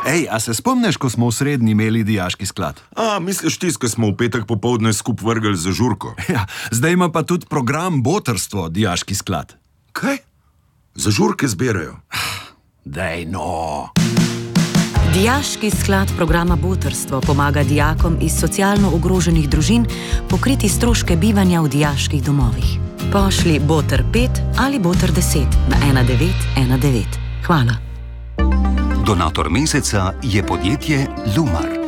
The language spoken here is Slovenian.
Ej, a se spomniš, ko smo v srednji imeli dijaški sklad? Misliš ko smo v petek popoldne skup vrgli za žurko? Ja, zdaj ima pa tudi program Botrstvo dijaški sklad. Kaj? Za žurke zbirajo? Dej no. Dijaški sklad programa Botrstvo pomaga dijakom iz socialno ogroženih družin pokriti stroške bivanja v dijaških domovih. Pošli Botr 5 ali Botr 10 na 1919. Hvala. Donator meseca je podjetje Lumar.